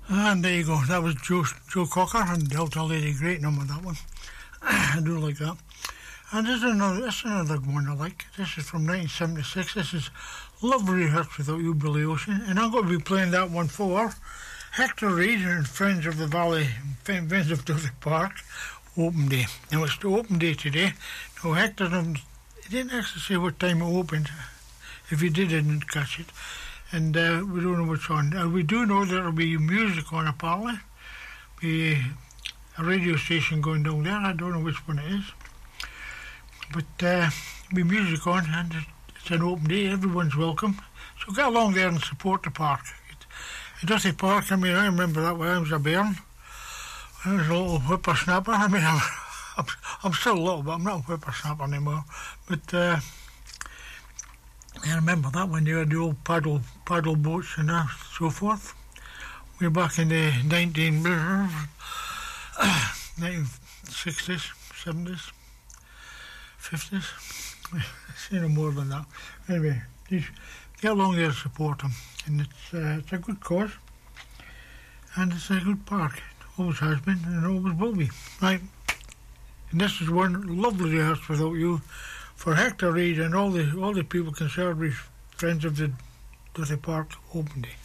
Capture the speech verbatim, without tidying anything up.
And there you go. That was Joe, Joe Cocker and Delta Lady. Great number, that one. I do like that. And this is another, this is another one I like. This is from nineteen seventy-six. This is Lovely Hurts Without You, Billy Ocean. And I'm going to be playing that one for Hector Reid and Friends of the Valley, Friends of Dudley Park, Open Day. Now, it's the open day today. Now, Hector, he didn't actually say what time it opened. If he did, I didn't catch it. And uh, we don't know what's on. Uh, we do know there will be music on, apparently. Be a radio station going down there. I don't know which one it is. But uh, be music on, and it's an open day. Everyone's welcome. So get along there and support the park. It, Dudley Park, I mean, I remember that when I was a bairn. I was a little whippersnapper. I mean, I'm, I'm, I'm still a little, but I'm not a whippersnapper anymore. But uh, I remember that when you had the old paddle paddle boats and uh, so forth. We were back in the nineteen sixties, seventies, fifties. See no more than that. Anyway, just get along there and support them. And it's, uh, it's a good cause. And it's a good park. It always has been and always will be. Right. And this is one Lovely Hurts Without You for Hector Reid and all the all the people concerned with Friends of the Dudley Park Open Day.